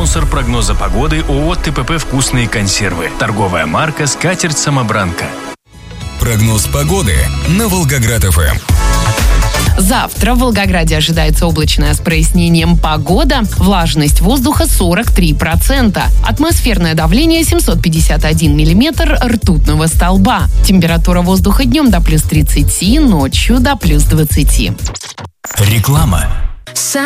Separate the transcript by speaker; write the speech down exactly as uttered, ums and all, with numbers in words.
Speaker 1: Спонсор прогноза погоды ООО ТПП «Вкусные консервы». Торговая марка «Скатерть-самобранка».
Speaker 2: Прогноз погоды на Волгоград-ФМ.
Speaker 3: Завтра в Волгограде ожидается облачная с прояснением погода. Влажность воздуха сорок три процента. Атмосферное давление семьсот пятьдесят один миллиметр ртутного столба. Температура воздуха днем до плюс тридцати, ночью до плюс двадцати.
Speaker 1: Реклама.